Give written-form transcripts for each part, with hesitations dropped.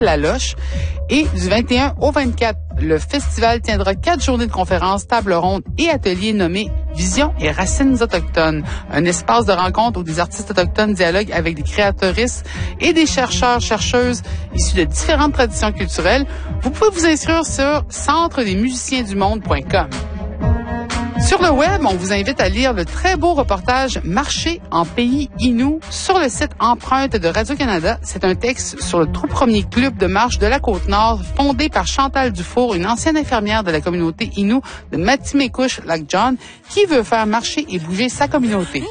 La Loche. Et du 21 au 24, le festival tiendra 4 journées de conférences, tables rondes et ateliers nommés Vision et Racines autochtones. Un espace de rencontre où des artistes autochtones dialoguent avec des créatrices et des chercheurs-chercheuses issus de différentes traditions culturelles. Vous pouvez vous inscrire sur centredesmusiciensdumonde.com. Sur le web, on vous invite à lire le très beau reportage Marcher en pays Innu sur le site Empreinte de Radio-Canada. C'est un texte sur le tout premier club de marche de la Côte-Nord fondé par Chantal Dufour, une ancienne infirmière de la communauté Innu de Matimekouche-Lac-John qui veut faire marcher et bouger sa communauté.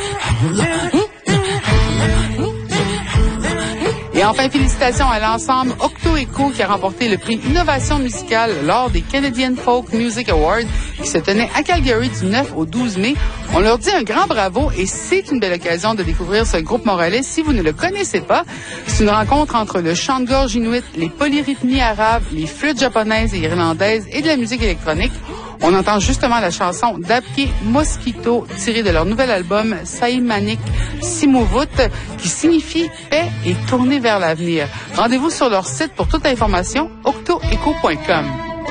Et enfin, félicitations à l'ensemble Octo Echo qui a remporté le prix Innovation musicale lors des Canadian Folk Music Awards qui se tenaient à Calgary du 9 au 12 mai. On leur dit un grand bravo et c'est une belle occasion de découvrir ce groupe montréalais si vous ne le connaissez pas. C'est une rencontre entre le chant de gorge inuit, les polyrythmies arabes, les flûtes japonaises et irlandaises et de la musique électronique. On entend justement la chanson d'Apke Mosquito tirée de leur nouvel album Saimanik Simuvut qui signifie paix et tournée vers l'avenir. Rendez-vous sur leur site pour toute information, octoecho.com.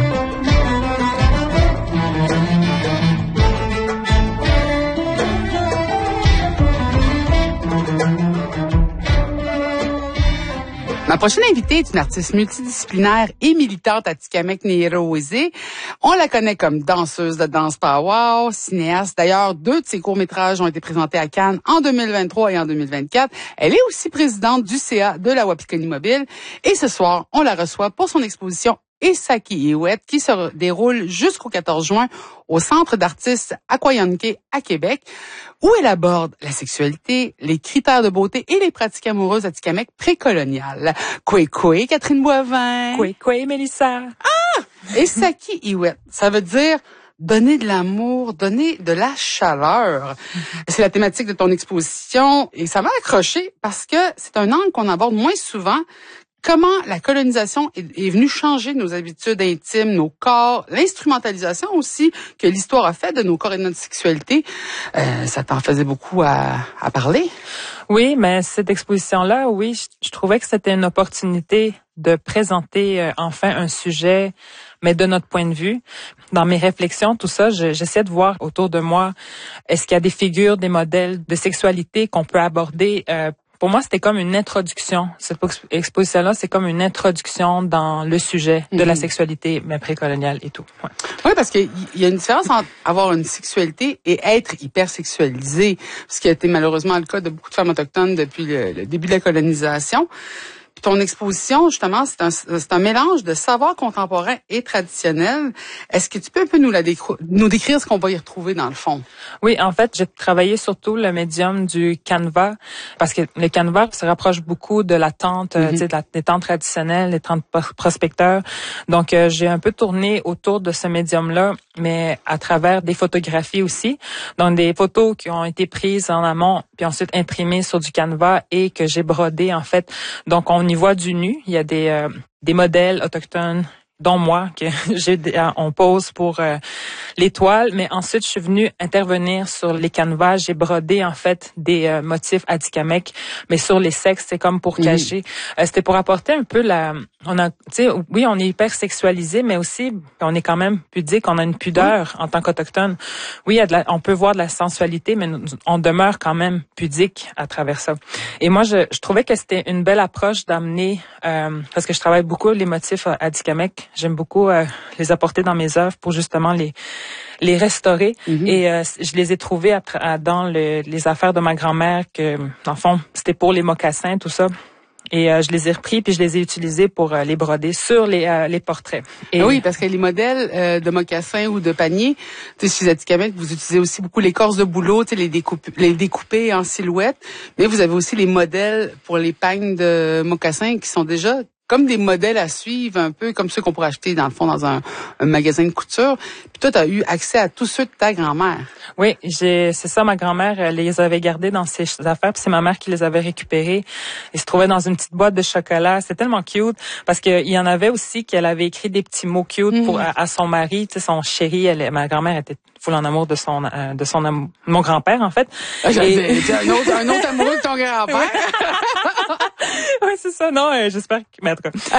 Ma prochaine invitée est une artiste multidisciplinaire et militante atikamekw Nehiyaweze. On la connaît comme danseuse de danse power, cinéaste. D'ailleurs, 2 de ses courts-métrages ont été présentés à Cannes en 2023 et en 2024. Elle est aussi présidente du CA de la Wapikoni Mobile. Et ce soir, on la reçoit pour son exposition Esaki Iwet qui se déroule jusqu'au 14 juin au Centre d'artistes Aquayanke à Québec, où elle aborde la sexualité, les critères de beauté et les pratiques amoureuses atikamekw précoloniales. Kwe, Catherine Boivin. Kwe, Mélissa. Esaki Iwet, ça veut dire donner de l'amour, donner de la chaleur. C'est la thématique de ton exposition et ça m'a accroché parce que c'est un angle qu'on aborde moins souvent. Comment la colonisation est venue changer nos habitudes intimes, nos corps, l'instrumentalisation aussi que l'histoire a fait de nos corps et de notre sexualité. Ça t'en faisait beaucoup à parler? Oui, mais cette exposition-là, oui, je trouvais que c'était une opportunité de présenter enfin un sujet, mais de notre point de vue. Dans mes réflexions, tout ça, j'essaie de voir autour de moi, est-ce qu'il y a des figures, des modèles de sexualité qu'on peut aborder. Pour moi, c'était comme une introduction. Cette exposition-là, c'est comme une introduction dans le sujet de la sexualité, mais précoloniale et tout. Ouais. Oui, parce qu'il y a une différence entre avoir une sexualité et être hypersexualisé, ce qui a été malheureusement le cas de beaucoup de femmes autochtones depuis le début de la colonisation. Puis ton exposition, justement, c'est un mélange de savoir contemporain et traditionnel. Est-ce que tu peux un peu nous décrire ce qu'on va y retrouver dans le fond? Oui, en fait, j'ai travaillé surtout le médium du canevas, parce que le canevas se rapproche beaucoup de la tente, des tentes traditionnelles, les tentes prospecteurs. Donc, j'ai un peu tourné autour de ce médium-là, mais à travers des photographies aussi. Donc, des photos qui ont été prises en amont, puis ensuite imprimées sur du canevas et que j'ai brodé, en fait. Donc, on y voit du nu. Il y a des modèles autochtones, dont moi, que on pose pour les toiles. Mais ensuite, je suis venue intervenir sur les canevas. J'ai brodé, en fait, des motifs atikamekw, mais sur les sexes, c'est comme pour cacher. C'était pour apporter un peu oui, on est hyper sexualisé, mais aussi, on est quand même pudique. On a une pudeur en tant qu'autochtone. Oui, on peut voir de la sensualité, mais on demeure quand même pudique à travers ça. Et moi, je trouvais que c'était une belle approche d'amener, parce que je travaille beaucoup les motifs atikamekw. J'aime beaucoup les apporter dans mes œuvres pour justement les restaurer. Et je les ai trouvés dans les affaires de ma grand-mère que, en fond, c'était pour les mocassins, tout ça. Et je les ai repris puis je les ai utilisés pour les broder sur les portraits. Et oui, parce que les modèles de mocassins ou de paniers, tu sais, chez Atikamekw, vous utilisez aussi beaucoup l'écorce de bouleau, tu sais, les découper en silhouette. Mais vous avez aussi les modèles pour les pagnes de mocassins qui sont déjà comme des modèles à suivre, un peu comme ceux qu'on pourrait acheter dans le fond dans un magasin de couture. Puis toi, tu as eu accès à tous ceux de ta grand-mère. Oui, c'est ça, ma grand-mère, elle les avait gardés dans ses affaires, puis c'est ma mère qui les avait récupérés. Ils se trouvaient dans une petite boîte de chocolat. C'est tellement cute parce qu'il y en avait aussi qu'elle avait écrit des petits mots cute à son mari, tu sais, son chéri. Ma grand-mère était full en amour de mon grand-père, en fait. Un autre amoureux de ton grand-père. Oui, c'est ça. Non, j'espère que... Mais en tout cas,